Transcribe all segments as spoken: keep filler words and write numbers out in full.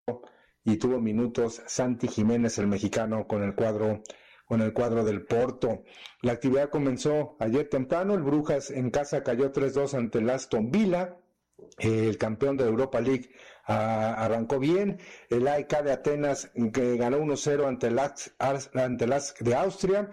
y tuvo minutos Santi Jiménez, el mexicano, con el cuadro con el cuadro del Porto. La actividad comenzó ayer temprano. El Brujas en casa cayó tres dos ante el Aston Villa. El campeón de Europa League uh, arrancó bien. El A E K de Atenas, que ganó uno cero ante el A S K, ante el A S K de Austria.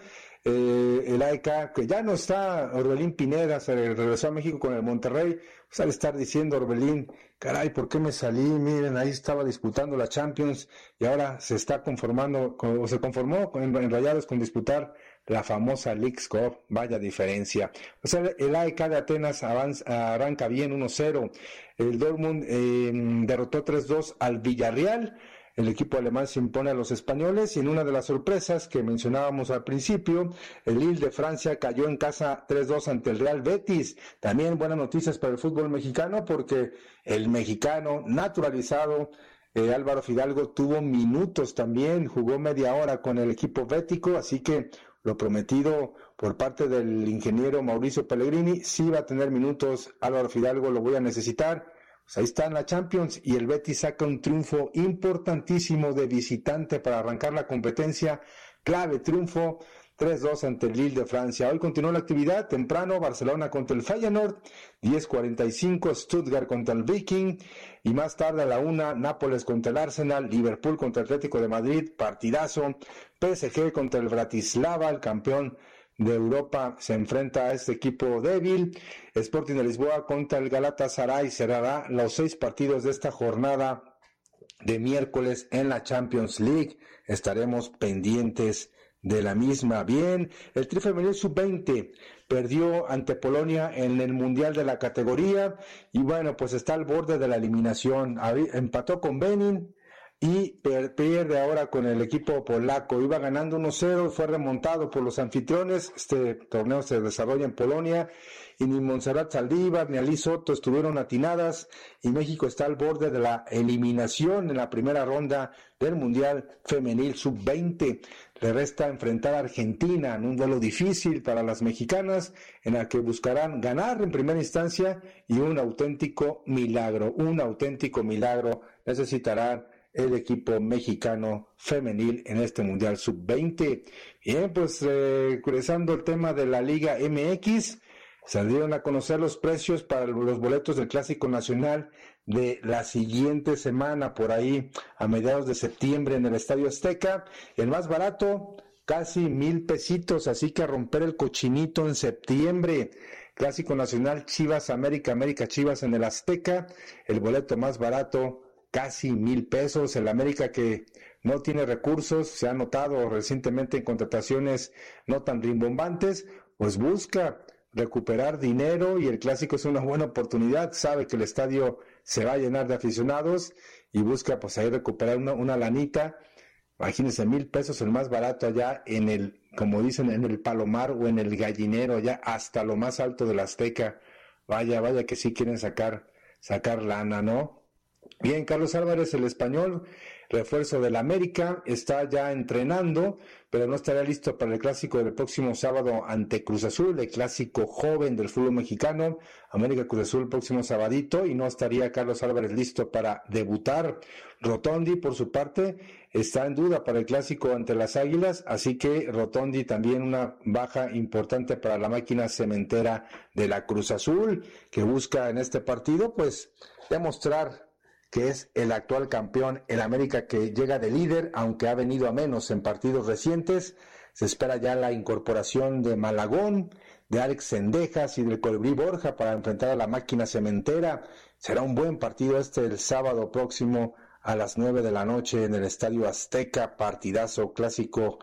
Eh, el A E K, que ya no está, Orbelín Pineda se regresó a México con el Monterrey. Pues al estar diciendo Orbelín, caray, ¿por qué me salí? Miren, ahí estaba disputando la Champions y ahora se está conformando, con, o se conformó con, en Rayados con disputar la famosa Leagues Cup. Vaya diferencia. O sea, el A E K de Atenas avanza, arranca bien uno cero. El Dortmund eh, derrotó tres dos al Villarreal. El equipo alemán se impone a los españoles y en una de las sorpresas que mencionábamos al principio, el Lille de Francia cayó en casa tres dos ante el Real Betis. También buenas noticias para el fútbol mexicano porque el mexicano naturalizado eh, Álvaro Fidalgo tuvo minutos también, jugó media hora con el equipo bético, así que lo prometido por parte del ingeniero Mauricio Pellegrini, sí va a tener minutos Álvaro Fidalgo, lo voy a necesitar. Pues ahí está en la Champions y el Betis saca un triunfo importantísimo de visitante para arrancar la competencia, clave triunfo tres dos ante el Lille de Francia. Hoy continuó la actividad, temprano Barcelona contra el Feyenoord, diez cuarenta y cinco Stuttgart contra el Viking y más tarde a la una Nápoles contra el Arsenal, Liverpool contra el Atlético de Madrid, partidazo, P S G contra el Bratislava, el campeón de Europa se enfrenta a este equipo débil. Sporting de Lisboa contra el Galatasaray cerrará los seis partidos de esta jornada de miércoles en la Champions League. Estaremos pendientes de la misma. Bien, el Tri Femenil sub veinte perdió ante Polonia en el Mundial de la categoría y bueno, pues está al borde de la eliminación. Empató con Benin y pierde ahora con el equipo polaco. Iba ganando uno cero, fue remontado por los anfitriones. Este torneo se desarrolla en Polonia y ni Montserrat Saldívar ni Ali Soto estuvieron atinadas y México está al borde de la eliminación en la primera ronda del Mundial Femenil sub veinte. Le resta enfrentar a Argentina en un duelo difícil para las mexicanas, en la que buscarán ganar en primera instancia y un auténtico milagro, un auténtico milagro necesitarán el equipo mexicano femenil en este Mundial sub veinte. Bien, pues eh, regresando al tema de la Liga M X, salieron a conocer los precios para los boletos del Clásico Nacional de la siguiente semana, por ahí a mediados de septiembre en el Estadio Azteca. El más barato, casi mil pesitos, así que a romper el cochinito en septiembre. Clásico Nacional Chivas América, América Chivas en el Azteca, el boleto más barato, casi mil pesos. El América, que no tiene recursos, se ha notado recientemente en contrataciones no tan rimbombantes, pues busca recuperar dinero y el Clásico es una buena oportunidad. Sabe que el estadio se va a llenar de aficionados y busca pues ahí recuperar una, una lanita. Imagínense, mil pesos el más barato allá en el, como dicen, en el Palomar o en el Gallinero, allá hasta lo más alto del Azteca. Vaya, vaya que sí quieren sacar, sacar lana, ¿no? Bien, Carlos Álvarez, el español, refuerzo del América, está ya entrenando, pero no estará listo para el clásico del próximo sábado ante Cruz Azul, el clásico joven del fútbol mexicano. América Cruz Azul el próximo sabadito, y no estaría Carlos Álvarez listo para debutar. Rotondi, por su parte, está en duda para el clásico ante las Águilas, así que Rotondi también una baja importante para la máquina cementera de la Cruz Azul, que busca en este partido pues demostrar que es el actual campeón, el América, que llega de líder, aunque ha venido a menos en partidos recientes. Se espera ya la incorporación de Malagón, de Alex Cendejas y del Colibrí Borja para enfrentar a la máquina cementera. Será un buen partido este el sábado próximo a las nueve de la noche en el Estadio Azteca, partidazo clásico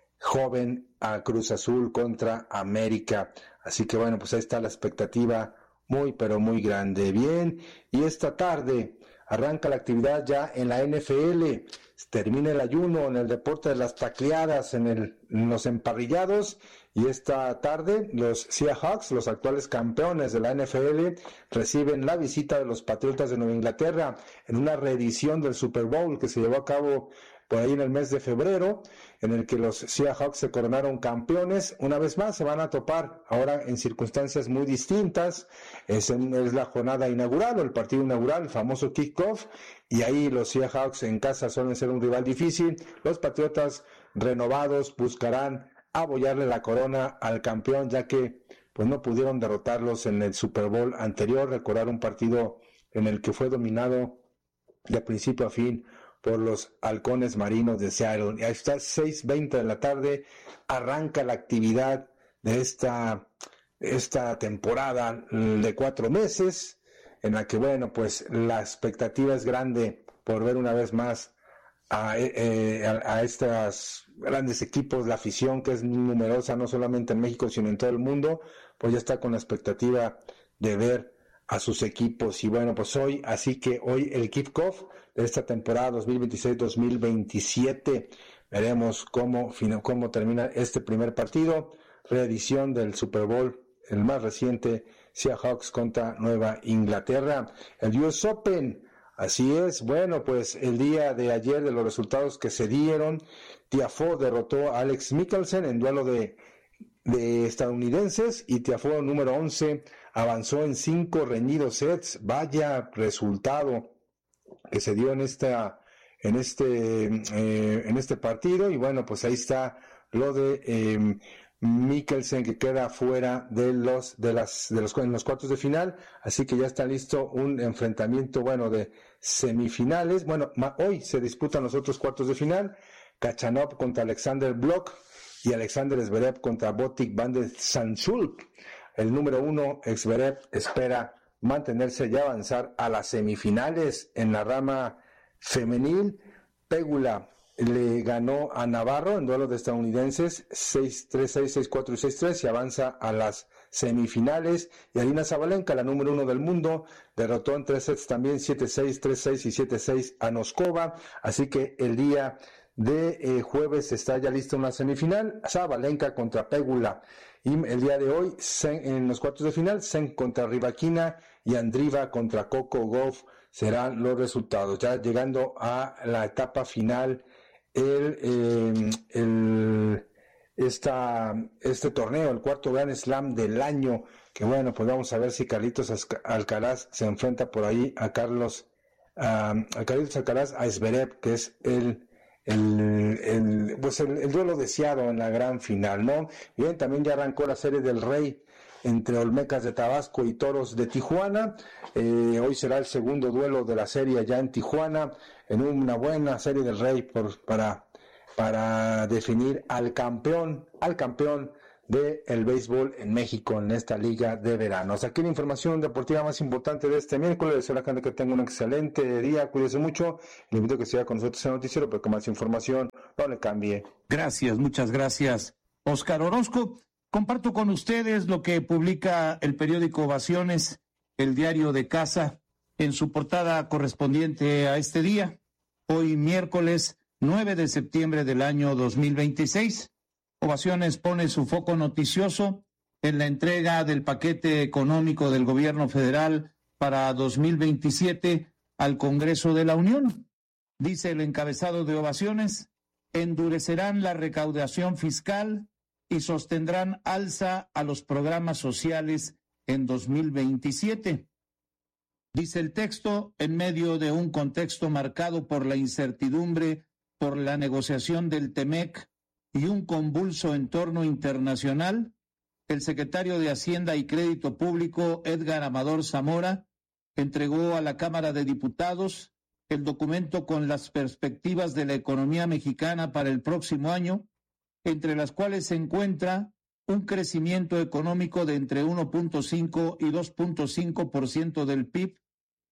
joven a Cruz Azul contra América. Así que bueno, pues ahí está la expectativa muy pero muy grande. Bien, y esta tarde arranca la actividad ya en la N F L, termina el ayuno en el deporte de las tacleadas, en, el, en los emparrillados, y esta tarde los Seahawks, los actuales campeones de la N F L, reciben la visita de los Patriotas de Nueva Inglaterra en una reedición del Super Bowl que se llevó a cabo por ahí en el mes de febrero, en el que los Seahawks se coronaron campeones. Una vez más se van a topar ahora en circunstancias muy distintas. Es, en, es la jornada inaugural o el partido inaugural, el famoso kickoff, y ahí los Seahawks en casa suelen ser un rival difícil. Los Patriotas renovados buscarán abollarle la corona al campeón, ya que pues no pudieron derrotarlos en el Super Bowl anterior. Recordar un partido en el que fue dominado de principio a fin por los halcones marinos de Seattle. Y ahí está, seis veinte de la tarde, arranca la actividad de esta, esta temporada de cuatro meses, en la que, bueno, pues la expectativa es grande por ver una vez más a, eh, a, a estos grandes equipos, la afición que es numerosa no solamente en México sino en todo el mundo, pues ya está con la expectativa de ver a sus equipos. Y bueno, pues hoy, así que hoy el kickoff de esta temporada dos mil veintiséis dos mil veintisiete, veremos cómo, cómo termina este primer partido, reedición del Super Bowl, el más reciente, Seahawks contra Nueva Inglaterra. El U S Open, así es, bueno, pues el día de ayer, de los resultados que se dieron, Tiafoe derrotó a Alex Michelsen en duelo de, de estadounidenses, y Tiafoe, número once, avanzó en cinco reñidos sets. Vaya resultado que se dio en esta en este eh, en este partido. Y bueno, pues ahí está lo de eh, Michelsen, que queda fuera de los de las de los en los cuartos de final, así que ya está listo un enfrentamiento, bueno, de semifinales. Bueno, ma, hoy se disputan los otros cuartos de final: Khachanov contra Alexander Block y Alexander Zverev contra Botic van de Zandschulp. El número uno, Zverev, espera mantenerse y avanzar a las semifinales. En la rama femenil, Pegula le ganó a Navarro en duelo de estadounidenses seis tres, seis seis cuatro y seis tres, y avanza a las semifinales. Y Aryna Sabalenka, la número uno del mundo, derrotó en tres sets también, siete seis, tres seis y siete seis a Noskova. Así que el día de eh, jueves está ya lista una semifinal: Sabalenka contra Pegula. Y el día de hoy, en los cuartos de final, Sen contra Rybakina y Andriva contra Coco Gauff serán los resultados. Ya llegando a la etapa final, el, eh, el esta, este torneo, el cuarto Grand Slam del año, que bueno, pues vamos a ver si Carlitos Alcaraz se enfrenta por ahí a Carlos, a, a Carlitos Alcaraz, a Zverev, que es el El, el, pues el, el duelo deseado en la gran final, ¿no? Bien, también ya arrancó la Serie del Rey entre Olmecas de Tabasco y Toros de Tijuana. Eh, hoy será el segundo duelo de la serie allá en Tijuana, en una buena Serie del Rey por, para, para definir al campeón, al campeón del béisbol en México, en esta liga de verano. Hasta aquí la información deportiva más importante de este miércoles. Deseo a la gente que tenga un excelente día, cuídese mucho. Le invito a que siga con nosotros en el noticiero, pero con más información, no le cambie. Gracias, muchas gracias, Oscar Orozco. Comparto con ustedes lo que publica el periódico Ovaciones, el diario de casa, en su portada correspondiente a este día, hoy miércoles nueve de septiembre del año dos mil veintiséis. Ovaciones pone su foco noticioso en la entrega del paquete económico del gobierno federal para dos mil veintisiete al Congreso de la Unión. Dice el encabezado de Ovaciones: endurecerán la recaudación fiscal y sostendrán alza a los programas sociales en dos mil veintisiete. Dice el texto: en medio de un contexto marcado por la incertidumbre por la negociación del TEMEC y un convulso entorno internacional, el secretario de Hacienda y Crédito Público, Edgar Amador Zamora, entregó a la Cámara de Diputados el documento con las perspectivas de la economía mexicana para el próximo año, entre las cuales se encuentra un crecimiento económico de entre uno punto cinco y dos punto cinco por ciento del P I B,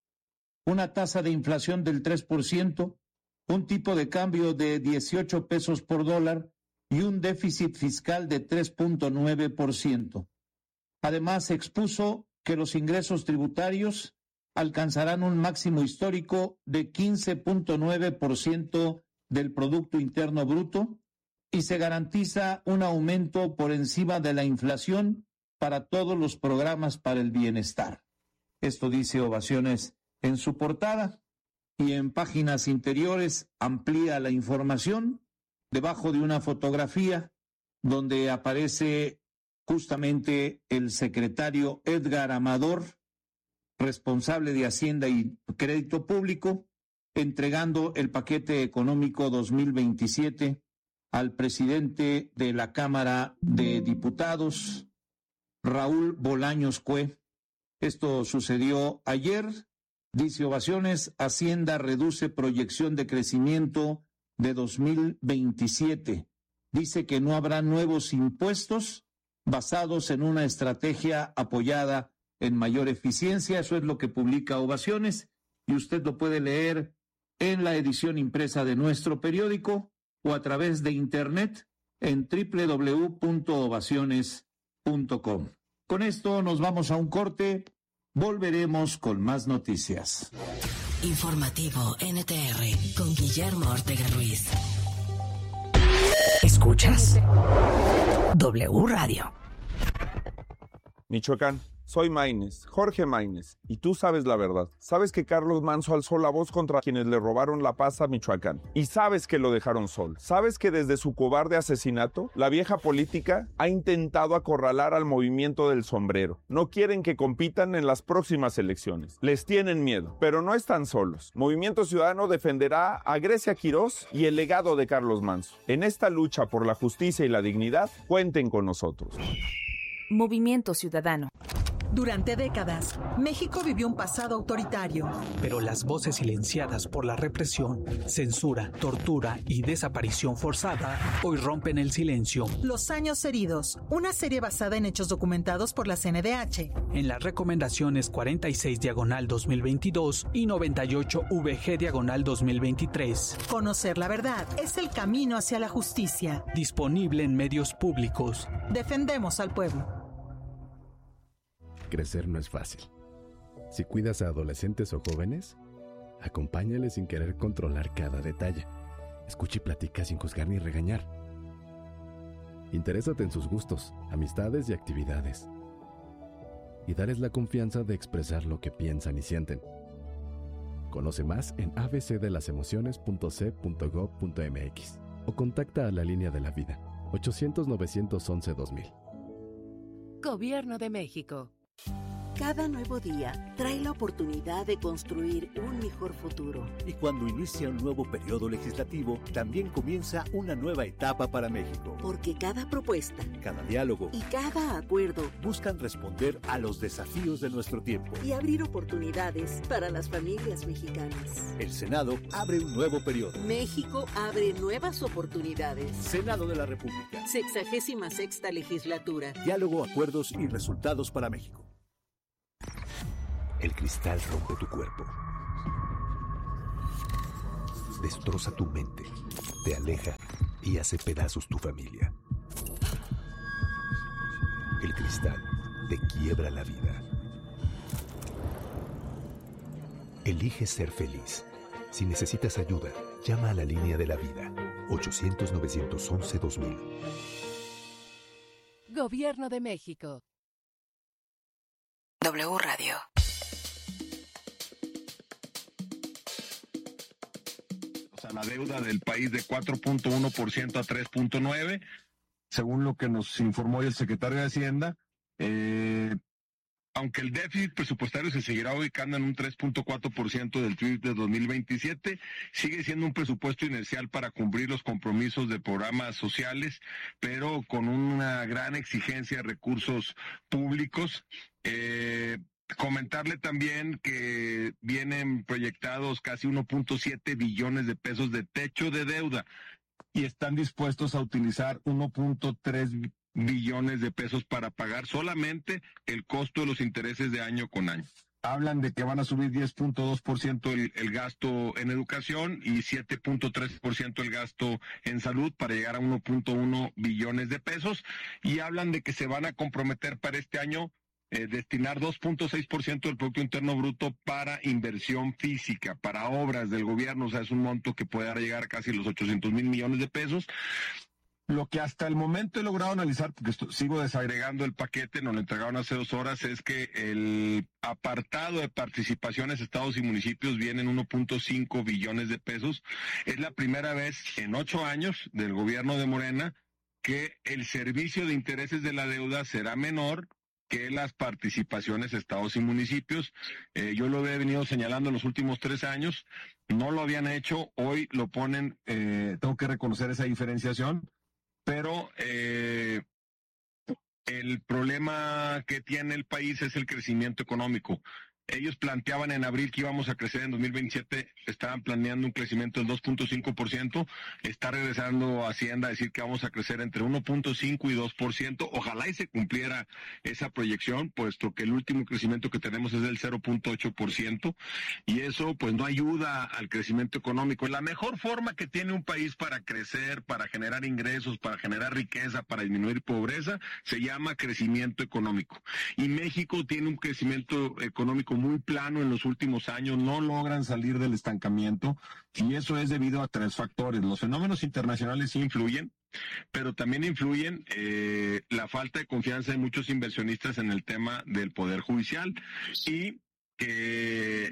una tasa de inflación del tres por ciento, un tipo de cambio de dieciocho pesos por dólar y un déficit fiscal de tres punto nueve por ciento. Además, expuso que los ingresos tributarios alcanzarán un máximo histórico de quince punto nueve por ciento del Producto Interno Bruto y se garantiza un aumento por encima de la inflación para todos los programas para el bienestar. Esto dice Ovaciones en su portada. y en páginas interiores amplía la información debajo de una fotografía donde aparece justamente el secretario Edgar Amador, responsable de Hacienda y Crédito Público, entregando el paquete económico dos mil veintisiete al presidente de la Cámara de Diputados, Raúl Bolaños Cue. Esto sucedió ayer. Dice Ovaciones, Hacienda reduce proyección de crecimiento de dos mil veintisiete. Dice que no habrá nuevos impuestos basados en una estrategia apoyada en mayor eficiencia. Eso es lo que publica Ovaciones y usted lo puede leer en la edición impresa de nuestro periódico o a través de internet en doble u doble u doble u punto ovaciones punto com. Con esto nos vamos a un corte. Volveremos con más noticias. Informativo N T R con Guillermo Ortega Ruiz. Escuchas W Radio. Michoacán. Soy Maínez, Jorge Maínez, y tú sabes la verdad. Sabes que Carlos Manzo alzó la voz contra quienes le robaron la paz a Michoacán. Y sabes que lo dejaron solo. Sabes que desde su cobarde asesinato, la vieja política ha intentado acorralar al movimiento del sombrero. No quieren que compitan en las próximas elecciones. Les tienen miedo, pero no están solos. Movimiento Ciudadano defenderá a Grecia Quirós y el legado de Carlos Manzo. En esta lucha por la justicia y la dignidad, cuenten con nosotros. Movimiento Ciudadano. Durante décadas, México vivió un pasado autoritario. Pero las voces silenciadas por la represión, censura, tortura y desaparición forzada hoy rompen el silencio. Los años heridos, una serie basada en hechos documentados por la C N D H. En las recomendaciones cuarenta y seis diagonal dos mil veintidós y noventa y ocho V G diagonal dos mil veintitrés. Conocer la verdad es el camino hacia la justicia. Disponible en medios públicos. Defendemos al pueblo. Crecer no es fácil. Si cuidas a adolescentes o jóvenes, acompáñales sin querer controlar cada detalle. Escucha y platica sin juzgar ni regañar. Interésate en sus gustos, amistades y actividades. Y darles la confianza de expresar lo que piensan y sienten. Conoce más en a b c de las emociones punto c punto gov punto m x o contacta a la Línea de la Vida ochocientos, novecientos once, dos mil. Gobierno de México. Cada nuevo día trae la oportunidad de construir un mejor futuro. Y cuando inicia un nuevo periodo legislativo, también comienza una nueva etapa para México. Porque cada propuesta, cada diálogo y cada acuerdo buscan responder a los desafíos de nuestro tiempo y abrir oportunidades para las familias mexicanas. El Senado abre un nuevo periodo. México abre nuevas oportunidades. Senado de la República. Sexagésima sexta legislatura. Diálogo, acuerdos y resultados para México. El cristal rompe tu cuerpo. Destroza tu mente, te aleja y hace pedazos tu familia. El cristal te quiebra la vida. Elige ser feliz. Si necesitas ayuda, llama a la Línea de la Vida. ochocientos, novecientos once, dos mil. Gobierno de México. W Radio. La deuda del país de cuatro punto uno por ciento a tres punto nueve por ciento, según lo que nos informó hoy el secretario de Hacienda. Eh, aunque el déficit presupuestario se seguirá ubicando en un tres punto cuatro por ciento del P I B de dos mil veintisiete, sigue siendo un presupuesto inercial para cumplir los compromisos de programas sociales, pero con una gran exigencia de recursos públicos. Eh, Comentarle también que vienen proyectados casi uno punto siete billones de pesos de techo de deuda y están dispuestos a utilizar uno punto tres billones de pesos para pagar solamente el costo de los intereses de año con año. Hablan de que van a subir diez punto dos por ciento el, el gasto en educación y siete punto tres por ciento el gasto en salud para llegar a uno punto uno billones de pesos, y hablan de que se van a comprometer para este año Eh, destinar dos punto seis por ciento del Producto Interno Bruto para inversión física, para obras del gobierno. O sea, es un monto que puede llegar a casi los ochocientos mil millones de pesos. Lo que hasta el momento he logrado analizar, porque esto, sigo desagregando el paquete, nos lo entregaron hace dos horas, es que el apartado de participaciones, estados y municipios viene en uno punto cinco billones de pesos. Es la primera vez en ocho años del gobierno de Morena que el servicio de intereses de la deuda será menor que las participaciones, estados y municipios. Eh, yo lo he venido señalando en los últimos tres años, no lo habían hecho, hoy lo ponen, eh, tengo que reconocer esa diferenciación. Pero eh, el problema que tiene el país es el crecimiento económico. Ellos planteaban en abril que íbamos a crecer en dos mil veintisiete, estaban planeando un crecimiento del dos punto cinco por ciento, está regresando Hacienda a decir que vamos a crecer entre uno punto cinco y dos por ciento, ojalá y se cumpliera esa proyección, puesto que el último crecimiento que tenemos es del cero punto ocho por ciento, y eso pues no ayuda al crecimiento económico. La mejor forma que tiene un país para crecer, para generar ingresos, para generar riqueza, para disminuir pobreza, se llama crecimiento económico. Y México tiene un crecimiento económico muy plano en los últimos años, no logran salir del estancamiento, y eso es debido a tres factores. Los fenómenos internacionales sí influyen, pero también influyen eh, la falta de confianza de muchos inversionistas en el tema del Poder Judicial, y que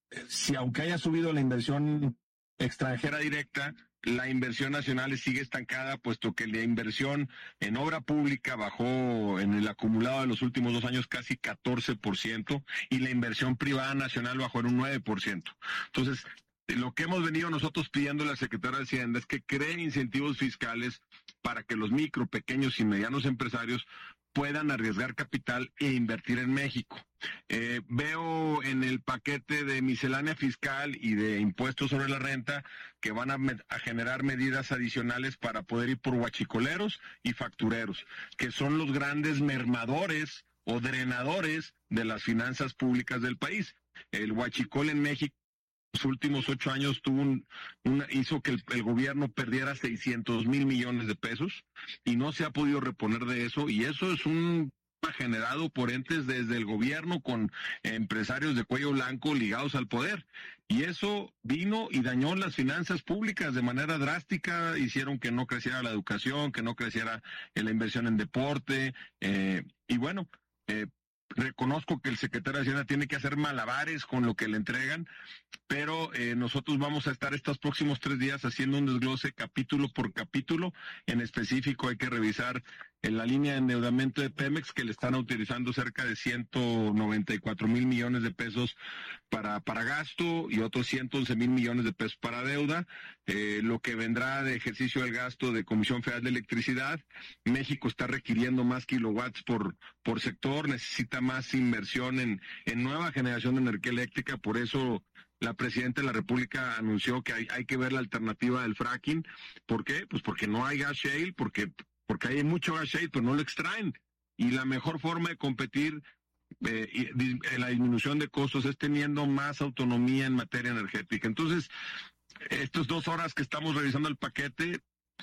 si aunque haya subido la inversión extranjera directa, la inversión nacional sigue estancada, puesto que la inversión en obra pública bajó en el acumulado de los últimos dos años casi catorce por ciento y la inversión privada nacional bajó en un nueve por ciento. Entonces, lo que hemos venido nosotros pidiendo a la Secretaría de Hacienda es que creen incentivos fiscales para que los micro, pequeños y medianos empresarios puedan arriesgar capital e invertir en México. Eh, veo en el paquete de miscelánea fiscal y de impuestos sobre la renta que van a, me- a generar medidas adicionales para poder ir por huachicoleros y factureros, que son los grandes mermadores o drenadores de las finanzas públicas del país. El huachicol en México los últimos ocho años tuvo un, una, hizo que el, el gobierno perdiera seiscientos mil millones de pesos y no se ha podido reponer de eso, y eso es un generado por entes desde el gobierno con empresarios de cuello blanco ligados al poder, y eso vino y dañó las finanzas públicas de manera drástica, hicieron que no creciera la educación, que no creciera la inversión en deporte, eh, y bueno, eh, reconozco que el secretario de Hacienda tiene que hacer malabares con lo que le entregan, pero eh, nosotros vamos a estar estos próximos tres días haciendo un desglose capítulo por capítulo. En específico hay que revisar en la línea de endeudamiento de Pemex, que le están utilizando cerca de ciento noventa y cuatro mil millones de pesos para, para gasto y otros ciento once mil millones de pesos para deuda, eh, lo que vendrá de ejercicio del gasto de Comisión Federal de Electricidad. México está requiriendo más kilowatts por, por sector, necesita más inversión en, en nueva generación de energía eléctrica, por eso la Presidenta de la República anunció que hay, hay que ver la alternativa del fracking. ¿Por qué? Pues porque no hay gas shale, porque, porque hay mucho gas shale, pero no lo extraen. Y la mejor forma de competir eh, en la disminución de costos es teniendo más autonomía en materia energética. Entonces, estas dos horas que estamos revisando el paquete,